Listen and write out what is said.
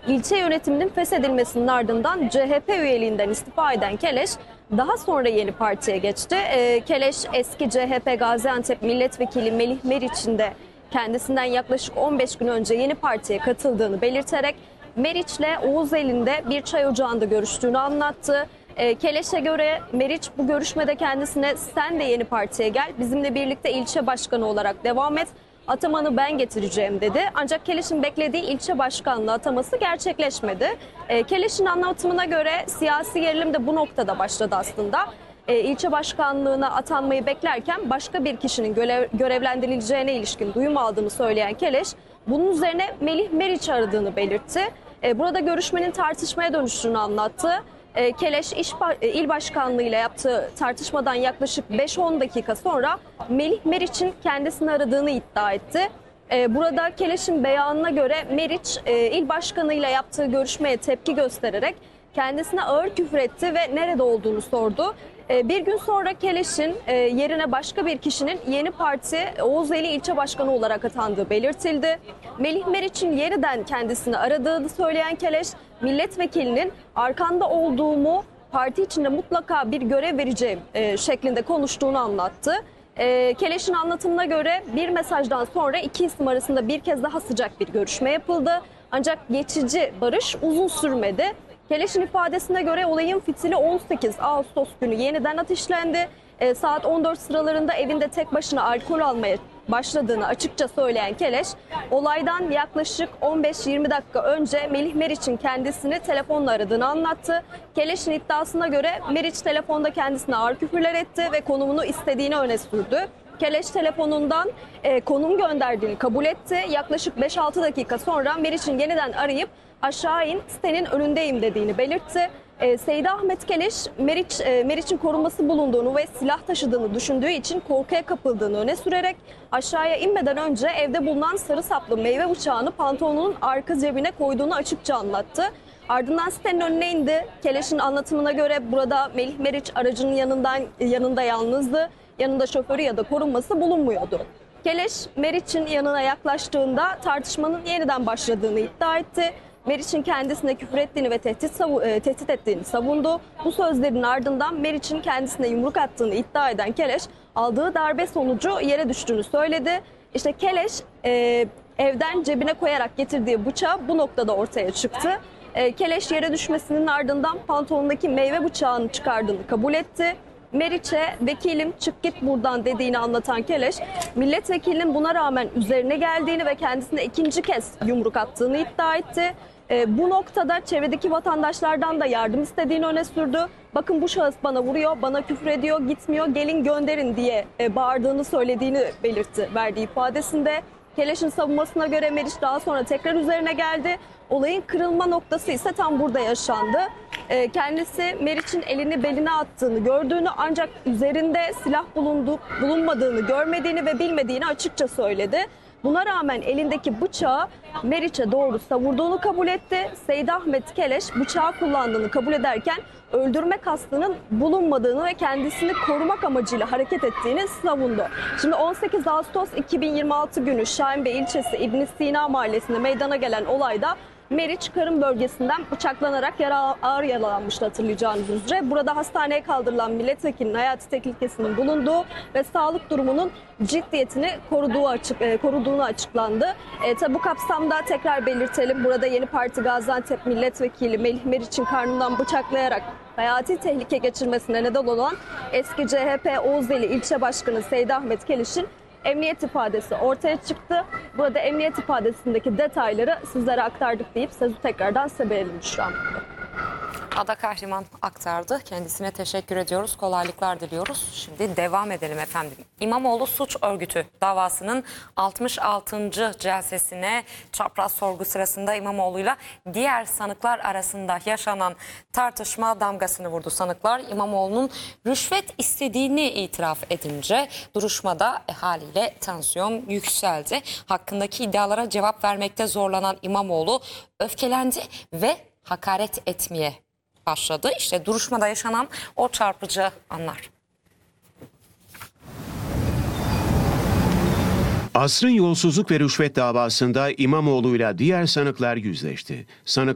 İlçe yönetiminin feshedilmesinin ardından CHP üyeliğinden istifa eden Keleş daha sonra yeni partiye geçti. Keleş eski CHP Gaziantep Milletvekili Melih Meriç'in de kendisinden yaklaşık 15 gün önce yeni partiye katıldığını belirterek Meriç'le Oğuzeli'nde bir çay ocağında görüştüğünü anlattı. Keleş'e göre Meriç bu görüşmede kendisine "Sen de yeni partiye gel, bizimle birlikte ilçe başkanı olarak devam et, atamanı ben getireceğim" dedi. Ancak Keleş'in beklediği ilçe başkanlığı ataması gerçekleşmedi. Keleş'in anlatımına göre siyasi gerilim de bu noktada başladı aslında. İlçe başkanlığına atanmayı beklerken başka bir kişinin görevlendirileceğine ilişkin duyum aldığını söyleyen Keleş, bunun üzerine Melih Meriç'i aradığını belirtti. Burada görüşmenin tartışmaya dönüştüğünü anlattı. Keleş il başkanlığı ile yaptığı tartışmadan yaklaşık 5-10 dakika sonra Melih Meriç'in kendisini aradığını iddia etti. Burada Keleş'in beyanına göre Meriç il başkanı ile yaptığı görüşmeye tepki göstererek kendisine ağır küfür etti ve nerede olduğunu sordu. Bir gün sonra Keleş'in yerine başka bir kişinin yeni parti Oğuzeli ilçe başkanı olarak atandığı belirtildi. Melih Meriç'in yeniden kendisini aradığını söyleyen Keleş, milletvekilinin "Arkanda olduğumu, parti içinde mutlaka bir görev vereceğim" şeklinde konuştuğunu anlattı. Keleş'in anlatımına göre bir mesajdan sonra iki isim arasında bir kez daha sıcak bir görüşme yapıldı. Ancak geçici barış uzun sürmedi. Keleş'in ifadesine göre olayın fitili 18 Ağustos günü yeniden ateşlendi. Saat 14 sıralarında evinde tek başına alkol almaya başladığını açıkça söyleyen Keleş, olaydan yaklaşık 15-20 dakika önce Melih Meriç'in kendisini telefonla aradığını anlattı. Keleş'in iddiasına göre Meriç telefonda kendisine ağır küfürler etti ve konumunu istediğini öne sürdü. Keleş telefonundan konum gönderdiğini kabul etti. Yaklaşık 5-6 dakika sonra Meriç'in yeniden arayıp "Aşağı in, sitenin önündeyim" dediğini belirtti. Seydi Ahmet Keleş, Meriç'in korunması bulunduğunu ve silah taşıdığını düşündüğü için korkuya kapıldığını öne sürerek aşağıya inmeden önce evde bulunan sarı saplı meyve bıçağını pantolonunun arka cebine koyduğunu açıkça anlattı. Ardından sitenin önüne indi. Keleş'in anlatımına göre burada Melih Meriç aracının yanında yalnızdı. Yanında şoförü ya da korunması bulunmuyordu. Keleş, Meriç'in yanına yaklaştığında tartışmanın yeniden başladığını iddia etti. Meriç'in kendisine küfür ettiğini ve tehdit ettiğini savundu. Bu sözlerin ardından Meriç'in kendisine yumruk attığını iddia eden Keleş, aldığı darbe sonucu yere düştüğünü söyledi. İşte Keleş evden cebine koyarak getirdiği bıçağı bu noktada ortaya çıktı. Keleş yere düşmesinin ardından pantolonundaki meyve bıçağını çıkardığını kabul etti. Meriç'e "Vekilim çık git buradan" dediğini anlatan Keleş, milletvekilinin buna rağmen üzerine geldiğini ve kendisine ikinci kez yumruk attığını iddia etti. Bu noktada çevredeki vatandaşlardan da yardım istediğini öne sürdü. "Bakın, bu şahıs bana vuruyor, bana küfür ediyor, gitmiyor, gelin gönderin" diye bağırdığını söylediğini belirtti verdiği ifadesinde. Keleş'in savunmasına göre Meriç daha sonra tekrar üzerine geldi. Olayın kırılma noktası ise tam burada yaşandı. Kendisi Meriç'in elini beline attığını gördüğünü, ancak üzerinde silah bulunmadığını görmediğini ve bilmediğini açıkça söyledi. Buna rağmen elindeki bıçağı Meriç'e doğru savurduğunu kabul etti. Seydi Ahmet Keleş bıçağı kullandığını kabul ederken öldürme kastının bulunmadığını ve kendisini korumak amacıyla hareket ettiğini savundu. Şimdi 18 Ağustos 2026 günü Şahinbey ilçesi İbn Sina mahallesinde meydana gelen olayda Meriç karın bölgesinden bıçaklanarak ağır yaralanmıştı, hatırlayacağınız üzere. Burada hastaneye kaldırılan milletvekilinin hayati tehlikesinin bulunduğu ve sağlık durumunun ciddiyetini koruduğunu açıklandı. Tabi bu kapsamda tekrar belirtelim, burada yeni parti Gaziantep Milletvekili Melih Meriç'in karnından bıçaklayarak hayati tehlike geçirmesine neden olan eski CHP Oğuzeli ilçe başkanı Seydi Ahmet Keleş'in emniyet ifadesi ortaya çıktı. Burada emniyet ifadesindeki detayları sizlere aktardık deyip sözü tekrardan size verelim şu an. Ada Kahraman aktardı. Kendisine teşekkür ediyoruz. Kolaylıklar diliyoruz. Şimdi devam edelim efendim. İmamoğlu suç örgütü davasının 66. celsesine çapraz sorgu sırasında İmamoğlu'yla diğer sanıklar arasında yaşanan tartışma damgasını vurdu. Sanıklar İmamoğlu'nun rüşvet istediğini itiraf edince duruşmada haliyle tansiyon yükseldi. Hakkındaki iddialara cevap vermekte zorlanan İmamoğlu öfkelendi ve hakaret etmeye başladı. İşte duruşmada yaşanan o çarpıcı anlar. Asrın yolsuzluk ve rüşvet davasında İmamoğlu'yla diğer sanıklar yüzleşti.